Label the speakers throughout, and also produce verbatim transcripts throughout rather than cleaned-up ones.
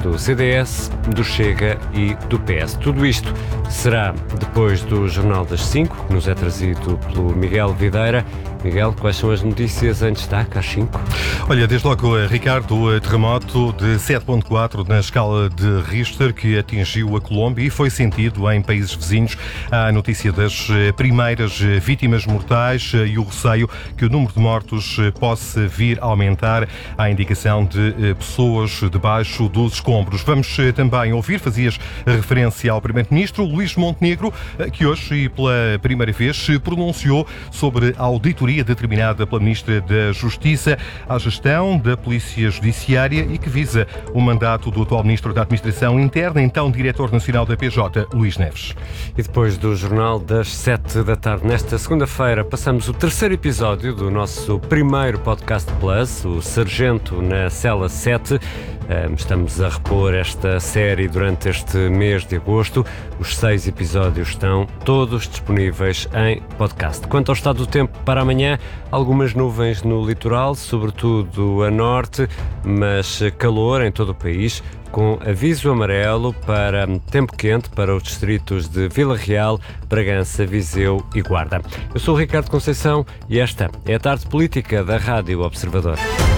Speaker 1: do C D S, do Chega e do P S. Tudo isto será depois do Jornal das cinco, que nos é trazido pelo Miguel Videira. Miguel, quais são as notícias em destaque às cinco?
Speaker 2: Olha, desde logo, Ricardo, o terremoto de sete ponto quatro na escala de Richter que atingiu a Colômbia e foi sentido em países vizinhos. Há a notícia das primeiras vítimas mortais e o receio que o número de mortos possa vir a aumentar. Há indicação de pessoas debaixo dos escombros. Vamos também ouvir, fazias referência ao Primeiro-Ministro Luís Montenegro, que hoje e pela primeira vez se pronunciou sobre a auditoria determinada pela Ministra da Justiça à gestão da Polícia Judiciária e que visa o mandato do atual Ministro da Administração Interna, então Diretor Nacional da P J, Luís Neves.
Speaker 1: E depois do Jornal das sete da tarde, nesta segunda-feira, passamos o terceiro episódio do nosso primeiro Podcast Plus, o Sargento na Cela sete. Estamos a repor esta série durante este mês de agosto. Os seis episódios estão todos disponíveis em podcast. Quanto ao estado do tempo para amanhã, algumas nuvens no litoral, sobretudo a norte, mas calor em todo o país, com aviso amarelo para tempo quente para os distritos de Vila Real, Bragança, Viseu e Guarda. Eu sou o Ricardo Conceição e esta é a Tarde Política da Rádio Observador.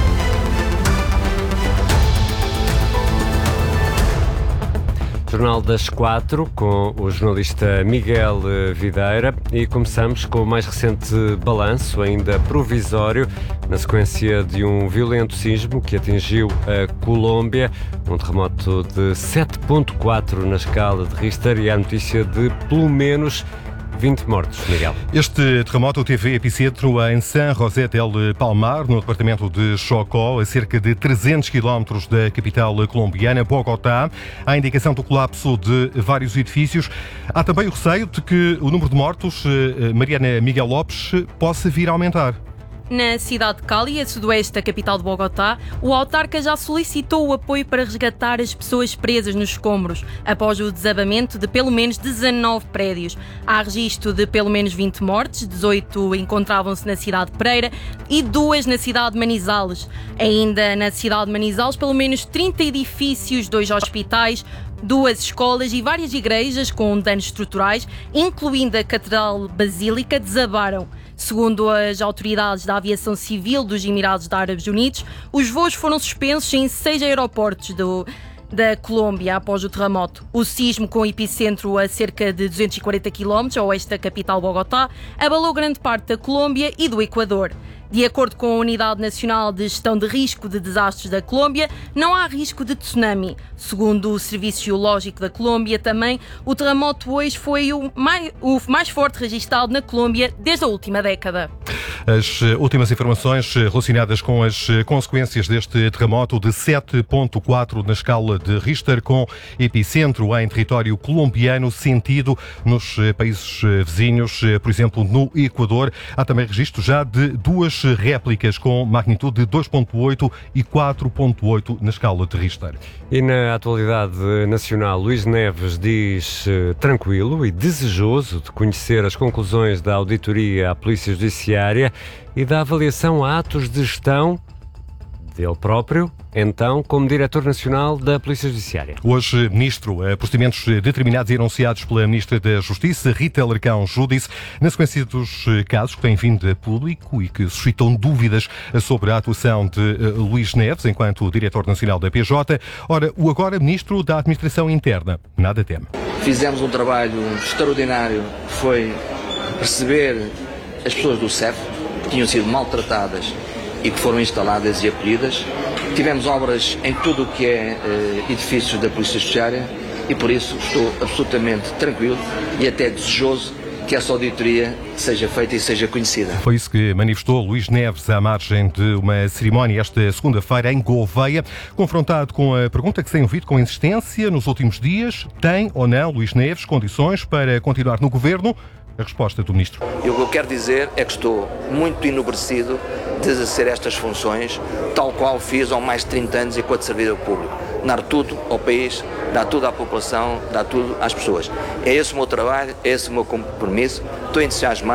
Speaker 1: Jornal das quatro, com o jornalista Miguel Videira, e começamos com o mais recente balanço, ainda provisório, na sequência de um violento sismo que atingiu a Colômbia, um terremoto de sete ponto quatro na escala de Richter, e a notícia de pelo menos vinte mortos, Miguel.
Speaker 2: Este terremoto teve epicentro em San José del Palmar, no departamento de Chocó, a cerca de trezentos quilómetros da capital colombiana, Bogotá. Há indicação do colapso de vários edifícios. Há também o receio de que o número de mortos, Mariana Miguel Lopes, possa vir a aumentar.
Speaker 3: Na cidade de Cali, a sudoeste da capital de Bogotá, o autarca já solicitou o apoio para resgatar as pessoas presas nos escombros, após o desabamento de pelo menos dezanove prédios. Há registro de pelo menos vinte mortes, dezoito encontravam-se na cidade de Pereira e duas na cidade de Manizales. Ainda na cidade de Manizales, pelo menos trinta edifícios, dois hospitais, duas escolas e várias igrejas com danos estruturais, incluindo a Catedral Basílica, desabaram. Segundo as autoridades da aviação civil dos Emirados Árabes Unidos, os voos foram suspensos em seis aeroportos do, da Colômbia após o terremoto. O sismo, com epicentro a cerca de duzentos e quarenta quilómetros a oeste da capital Bogotá, abalou grande parte da Colômbia e do Equador. De acordo com a Unidade Nacional de Gestão de Risco de Desastres da Colômbia, não há risco de tsunami. Segundo o Serviço Geológico da Colômbia, também, o terremoto hoje foi o mais, o mais forte registado na Colômbia desde a última década.
Speaker 2: As últimas informações relacionadas com as consequências deste terremoto de sete ponto quatro na escala de Richter, com epicentro em território colombiano, sentido nos países vizinhos, por exemplo, no Equador. Há também registro já de duas réplicas com magnitude de dois ponto oito e quatro ponto oito na escala de Richter.
Speaker 1: E na atualidade nacional, Luís Neves diz tranquilo e desejoso de conhecer as conclusões da auditoria à Polícia Judiciária e da avaliação a atos de gestão dele próprio, então, como Diretor Nacional da Polícia Judiciária.
Speaker 2: Hoje, Ministro, procedimentos determinados e anunciados pela Ministra da Justiça, Rita Alarcão Júdice, na sequência dos casos que têm vindo a público e que suscitam dúvidas sobre a atuação de Luís Neves, enquanto Diretor Nacional da P J. Ora, o agora Ministro da Administração Interna nada teme.
Speaker 4: Fizemos um trabalho extraordinário, que foi perceber as pessoas do C E F, que tinham sido maltratadas e que foram instaladas e acolhidas. Tivemos obras em tudo o que é eh, edifícios da Polícia Judiciária e por isso estou absolutamente tranquilo e até desejoso que essa auditoria seja feita e seja conhecida.
Speaker 2: Foi isso que manifestou Luís Neves à margem de uma cerimónia esta segunda-feira em Gouveia, confrontado com a pergunta que se tem ouvido com insistência nos últimos dias: tem ou não Luís Neves condições para continuar no governo? A resposta do Ministro.
Speaker 4: E o que eu quero dizer é que estou muito enobrecido de exercer estas funções, tal qual fiz há mais de trinta anos enquanto servidor público. Dar tudo ao país, dar tudo à população, dar tudo às pessoas. É esse o meu trabalho, é esse o meu compromisso. Estou entusiasmado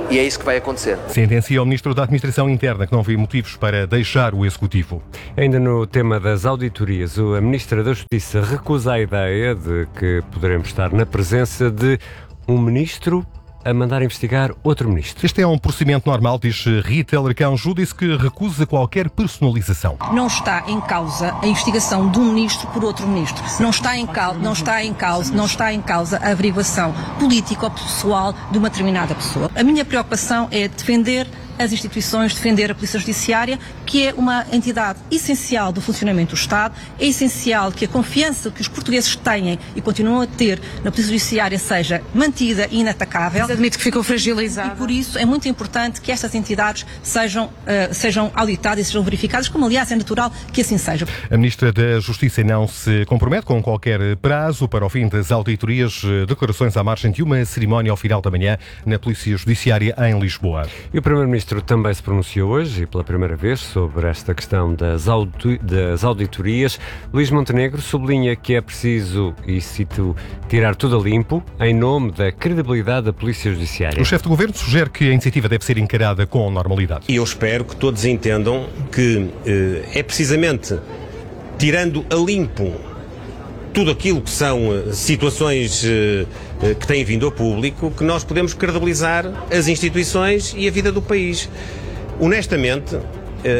Speaker 4: E é isso que vai acontecer.
Speaker 2: Sentencia o Ministro da Administração Interna que não vê motivos para deixar o Executivo.
Speaker 1: Ainda no tema das auditorias, a Ministra da Justiça recusa a ideia de que poderemos estar na presença de um Ministro a mandar investigar outro Ministro.
Speaker 2: Este é um procedimento normal, diz Rita Alarcão, disse que recusa qualquer personalização.
Speaker 5: Não está em causa a investigação de um Ministro por outro Ministro. Não está em causa, não está em causa, não está em causa a averiguação política ou pessoal de uma determinada pessoa. A minha preocupação é defender as instituições, defender a Polícia Judiciária, que é uma entidade essencial do funcionamento do Estado. É essencial que a confiança que os portugueses têm e continuam a ter na Polícia Judiciária seja mantida e inatacável.
Speaker 6: Mas admito que ficou fragilizada.
Speaker 5: E por isso é muito importante que estas entidades sejam, uh, sejam auditadas e sejam verificadas, como aliás é natural que assim seja.
Speaker 2: A Ministra da Justiça não se compromete com qualquer prazo para o fim das auditorias, declarações à margem de uma cerimónia ao final da manhã na Polícia Judiciária em Lisboa.
Speaker 1: E o Primeiro-Ministro também se pronunciou hoje, e pela primeira vez, sobre esta questão das, audi- das auditorias. Luís Montenegro sublinha que é preciso, e cito, tirar tudo a limpo em nome da credibilidade da Polícia Judiciária.
Speaker 2: O chefe de governo sugere que a iniciativa deve ser encarada com normalidade.
Speaker 7: E eu espero que todos entendam que eh, é precisamente tirando a limpo tudo aquilo que são uh, situações uh, uh, que têm vindo ao público, que nós podemos credibilizar as instituições e a vida do país. Honestamente, uh,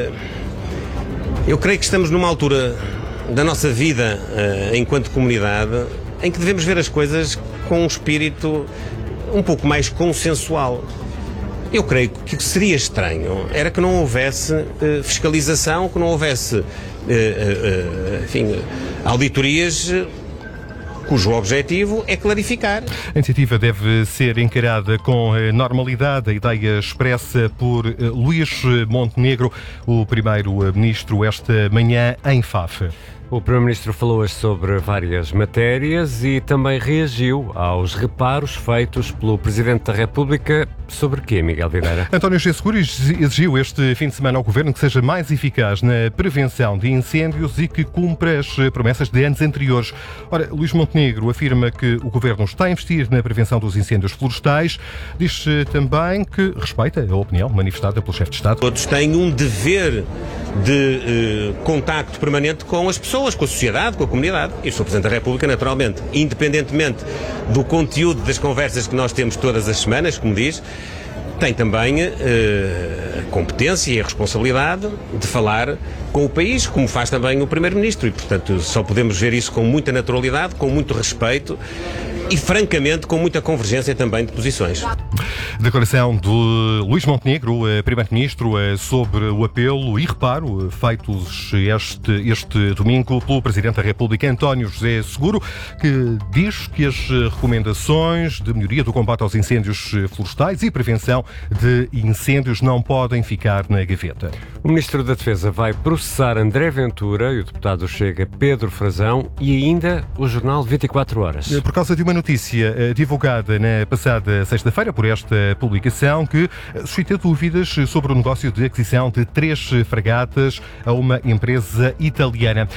Speaker 7: eu creio que estamos numa altura da nossa vida uh, enquanto comunidade em que devemos ver as coisas com um espírito um pouco mais consensual. Eu creio que o que seria estranho era que não houvesse uh, fiscalização, que não houvesse uh, uh, uh, enfim, auditorias uh, cujo objetivo é clarificar.
Speaker 2: A iniciativa deve ser encarada com normalidade. A ideia expressa por uh, Luís Montenegro, o primeiro-ministro, esta manhã em Faf.
Speaker 1: O Primeiro-Ministro falou hoje sobre várias matérias e também reagiu aos reparos feitos pelo Presidente da República. Sobre quê, Miguel Videira?
Speaker 2: António José Seguro exigiu este fim de semana ao Governo que seja mais eficaz na prevenção de incêndios e que cumpra as promessas de anos anteriores. Ora, Luís Montenegro afirma que o Governo está a investir na prevenção dos incêndios florestais. Diz também que respeita a opinião manifestada pelo chefe de Estado.
Speaker 7: Todos têm um dever de eh, contacto permanente com as pessoas, com a sociedade, com a comunidade. E o senhor Presidente da República, naturalmente, independentemente do conteúdo das conversas que nós temos todas as semanas, como diz, tem também eh, a competência e a responsabilidade de falar com o país, como faz também o Primeiro-Ministro. E, portanto, só podemos ver isso com muita naturalidade, com muito respeito e, francamente, com muita convergência também de posições.
Speaker 2: Declaração de Luís Montenegro, Primeiro-Ministro, sobre o apelo e reparo feitos este, este domingo pelo Presidente da República, António José Seguro, que diz que as recomendações de melhoria do combate aos incêndios florestais e prevenção de incêndios não podem ficar na gaveta.
Speaker 1: O Ministro da Defesa vai processar André Ventura e o deputado do Chega, Pedro Frazão, e ainda o jornal vinte e quatro horas.
Speaker 2: Por causa de uma notícia divulgada na passada sexta-feira por esta publicação que suscita dúvidas sobre o negócio de aquisição de três fragatas a uma empresa italiana.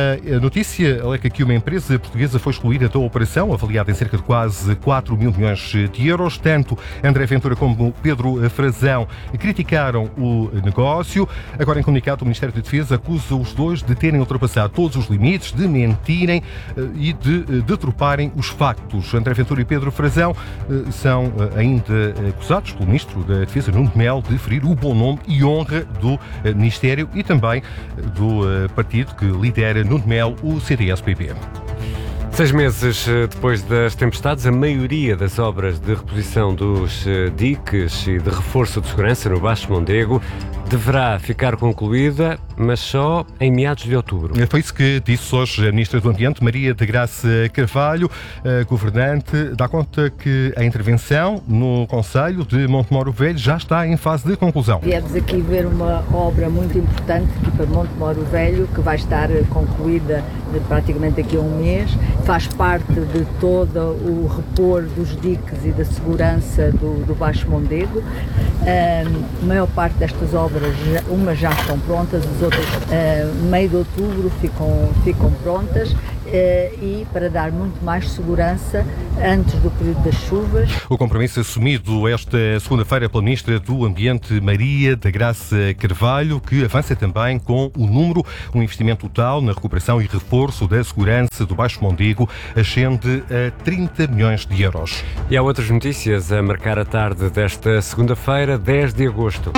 Speaker 2: A notícia alega que uma empresa portuguesa foi excluída da operação, avaliada em cerca de quase quatro mil milhões de euros. Tanto André Ventura como Pedro Frazão criticaram o negócio. Agora, em comunicado, o Ministério da Defesa acusa os dois de terem ultrapassado todos os limites, de mentirem e de deturparem os factos. André Ventura e Pedro Frazão são ainda acusados pelo Ministro da Defesa, Nuno Melo, de ferir o bom nome e honra do Ministério e também do partido que lidera Nuno Melo, o C D S P P.
Speaker 1: Seis meses depois das tempestades, a maioria das obras de reposição dos diques e de reforço de segurança no Baixo Mondego deverá ficar concluída, mas só em meados de outubro.
Speaker 2: Foi isso que disse hoje a Ministra do Ambiente, Maria de Graça Carvalho. A governante dá conta que a intervenção no Concelho de Montemoro Velho já está em fase de conclusão.
Speaker 8: Viemos aqui ver uma obra muito importante aqui para Montemoro Velho, que vai estar concluída praticamente daqui a um mês. Faz parte de todo o repor dos diques e da segurança do, do Baixo Mondego. A maior parte destas obras, umas já estão prontas, as outras, uh, meio de outubro, ficam, ficam prontas. e para dar muito mais segurança antes do período das chuvas.
Speaker 2: O compromisso assumido esta segunda-feira pela Ministra do Ambiente, Maria da Graça Carvalho, que avança também com o número, um investimento total na recuperação e reforço da segurança do Baixo Mondego ascende a trinta milhões de euros.
Speaker 1: E há outras notícias a marcar a tarde desta segunda-feira, dez de agosto.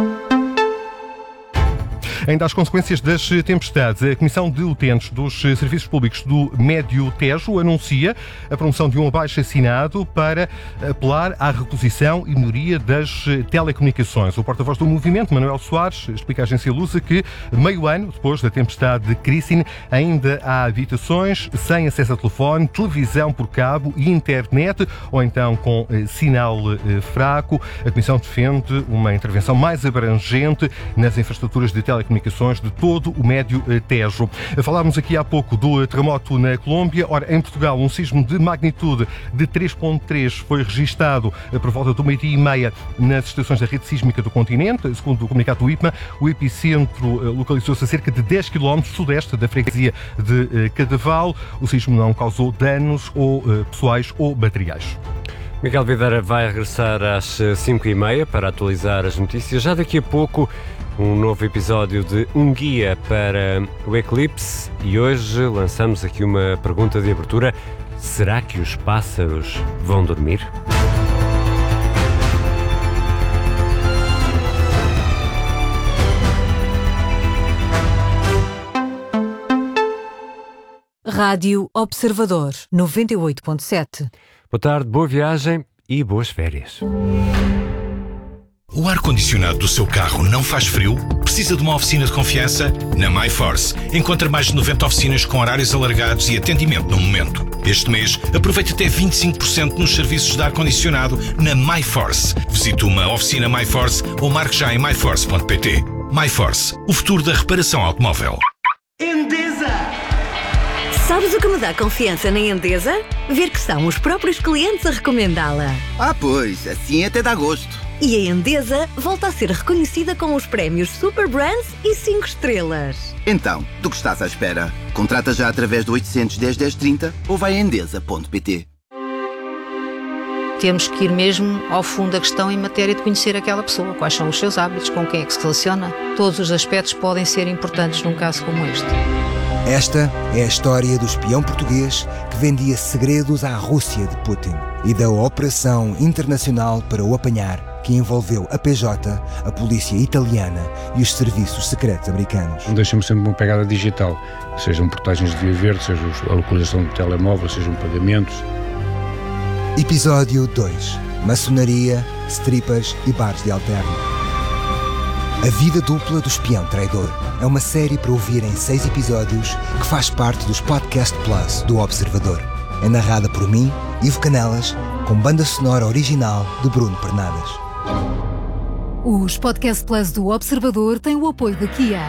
Speaker 2: Ainda as consequências das tempestades, a Comissão de Utentes dos Serviços Públicos do Médio Tejo anuncia a promoção de um abaixo-assinado para apelar à reposição e melhoria das telecomunicações. O porta-voz do movimento, Manuel Soares, explica à agência Lusa que, meio ano depois da tempestade de Kristine, ainda há habitações sem acesso a telefone, televisão por cabo e internet, ou então com sinal fraco. A Comissão defende uma intervenção mais abrangente nas infraestruturas de telecomunicações de todo o Médio Tejo. Falámos aqui há pouco do terremoto na Colômbia. Ora, em Portugal, um sismo de magnitude de três ponto três foi registado por volta do meio-dia e meia nas estações da rede sísmica do continente. Segundo o comunicado do I P M A, o epicentro localizou-se a cerca de dez quilómetros sudeste da freguesia de Cadaval. O sismo não causou danos ou pessoais ou materiais.
Speaker 1: Miguel Videira vai regressar às cinco e meia para atualizar as notícias. Já daqui a pouco, um novo episódio de Um Guia para o Eclipse. E hoje lançamos aqui uma pergunta de abertura. Será que os pássaros vão dormir?
Speaker 6: Rádio Observador, noventa e oito ponto sete.
Speaker 1: Boa tarde, boa viagem e boas férias.
Speaker 9: O ar-condicionado do seu carro não faz frio? Precisa de uma oficina de confiança? Na MyForce. Encontra mais de noventa oficinas com horários alargados e atendimento no momento. Este mês, aproveite até vinte e cinco por cento nos serviços de ar-condicionado na MyForce. Visite uma oficina MyForce ou marque já em my force ponto p t. MyForce, o futuro da reparação automóvel.
Speaker 10: Endesa!
Speaker 6: Sabes o que me dá confiança na Endesa? Ver que são os próprios clientes a recomendá-la.
Speaker 10: Ah, pois, assim até dá gosto.
Speaker 6: E a Endesa volta a ser reconhecida com os prémios Super Brands e cinco estrelas.
Speaker 10: Então, do que estás à espera? Contrata já através do oitocentos, dez, dez, trinta ou vai a endesa ponto p t.
Speaker 11: Temos que ir mesmo ao fundo da questão em matéria de conhecer aquela pessoa. Quais são os seus hábitos, com quem é que se relaciona. Todos os aspectos podem ser importantes num caso como este.
Speaker 12: Esta é a história do espião português que vendia segredos à Rússia de Putin e da operação internacional para o apanhar, que envolveu a P J, a polícia italiana e os serviços secretos americanos.
Speaker 13: Deixa-me sempre uma pegada digital, sejam portagens de via verde, seja a localização do telemóvel, sejam pagamentos.
Speaker 12: Episódio dois. Maçonaria, strippers e bares de alterno. A vida dupla do espião traidor é uma série para ouvir em seis episódios que faz parte dos Podcast Plus do Observador. É narrada por mim, Ivo Canelas, com banda sonora original de Bruno Pernadas.
Speaker 14: Os Podcast Plus do Observador têm o apoio da Kia.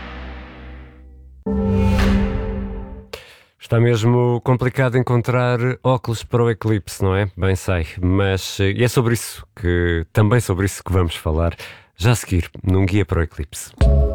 Speaker 1: Está mesmo complicado encontrar óculos para o Eclipse, não é? Bem sei, mas e é sobre isso que, também sobre isso que vamos falar já a seguir, num Guia para o Eclipse.